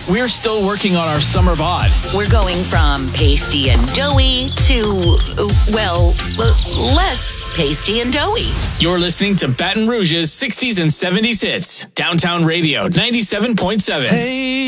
We're still working on our summer bod. We're going from pasty and doughy to, less pasty and doughy. You're listening to Baton Rouge's 60s and 70s hits. Downtown Radio 97.7. Hey.